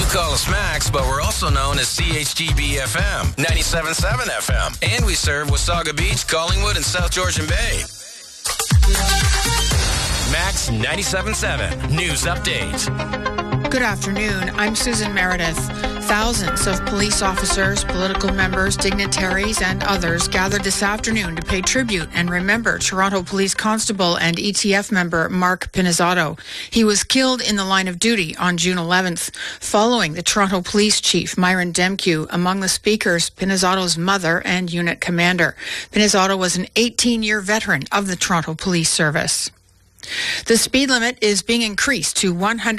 call us Max, but we're also known as CHGB-FM, 97.7 FM. And we serve Wasaga Beach, Collingwood, and South Georgian Bay. Max 97.7 News Update. Good afternoon. I'm Susan Meredith. Thousands of police officers, political members, dignitaries, and others gathered this afternoon to pay tribute and remember Toronto Police Constable and ETF member Mark Pinizzotto. He was killed in the line of duty on June 11th. Following the Toronto Police Chief, Myron Demkew, among the speakers, Pinizzotto's mother and unit commander. Pinizzotto was an 18-year veteran of the Toronto Police Service. The speed limit is being increased to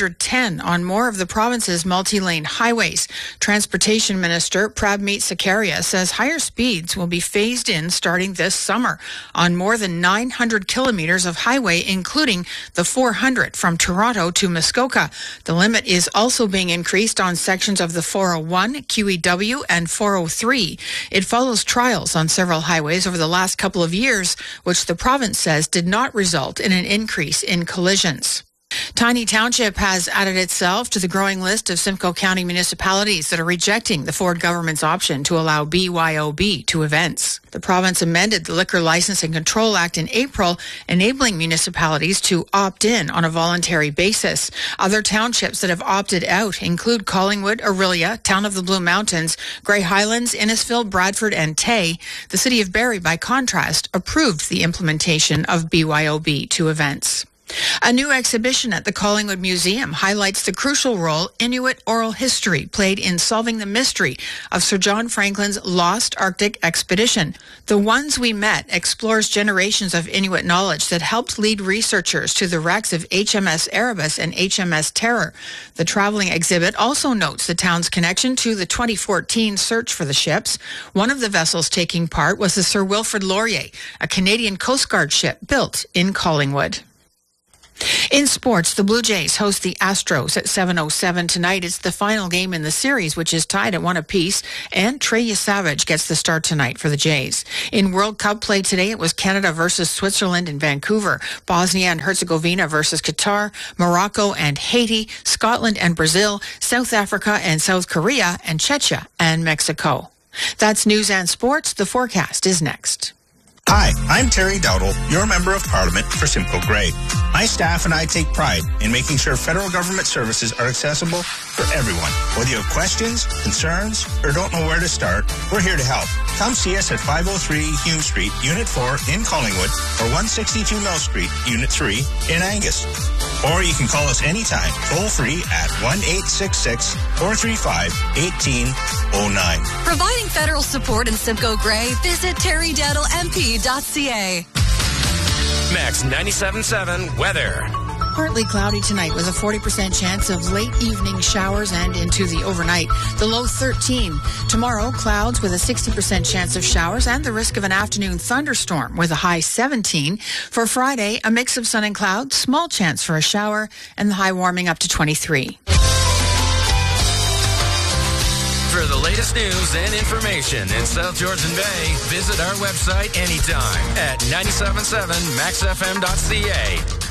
110 on more of the province's multi-lane highways. Transportation Minister Prabmeet Sakaria says higher speeds will be phased in starting this summer on more than 900 kilometers of highway, including the 400 from Toronto to Muskoka. The limit is also being increased on sections of the 401, QEW, and 403. It follows trials on several highways over the last couple of years, which the province says did not result in an increase in collisions. Tiny Township has added itself to the growing list of Simcoe County municipalities that are rejecting the Ford government's option to allow BYOB to events. The province amended the Liquor License and Control Act in April, enabling municipalities to opt in on a voluntary basis. Other townships that have opted out include Collingwood, Orillia, Town of the Blue Mountains, Grey Highlands, Innisfil, Bradford, and Tay. The city of Barrie, by contrast, approved the implementation of BYOB to events. A new exhibition at the Collingwood Museum highlights the crucial role Inuit oral history played in solving the mystery of Sir John Franklin's lost Arctic expedition. The Ones We Met explores generations of Inuit knowledge that helped lead researchers to the wrecks of HMS Erebus and HMS Terror. The traveling exhibit also notes the town's connection to the 2014 search for the ships. One of the vessels taking part was the Sir Wilfrid Laurier, a Canadian Coast Guard ship built in Collingwood. In sports, the Blue Jays host the Astros at 7:07 tonight. It's the final game in the series, which is tied at 1 apiece, and Trey Yesavage gets the start tonight for the Jays. In World Cup play today, it was Canada versus Switzerland in Vancouver, Bosnia and Herzegovina versus Qatar, Morocco and Haiti, Scotland and Brazil, South Africa and South Korea, and Czechia and Mexico. That's news and sports. The forecast is next. Hi, I'm Terry Dowdle, your Member of Parliament for Simcoe Grey. My staff and I take pride in making sure federal government services are accessible for everyone. Whether you have questions, concerns, or don't know where to start, we're here to help. Come see us at 503 Hume Street, Unit 4 in Collingwood, or 162 Mill Street, Unit 3 in Angus. Or you can call us anytime, toll-free at 1-866-435-1809. Providing federal support in Simcoe Grey, visit terrydowdlemp.ca. Max 97.7 weather. Partly cloudy tonight with a 40% chance of late evening showers and into the overnight. The low 13. Tomorrow, clouds with a 60% chance of showers and the risk of an afternoon thunderstorm with a high 17. For Friday, a mix of sun and clouds, small chance for a shower, and the high warming up to 23. For the latest news and information in South Georgian Bay, visit our website anytime at 97.7maxfm.ca.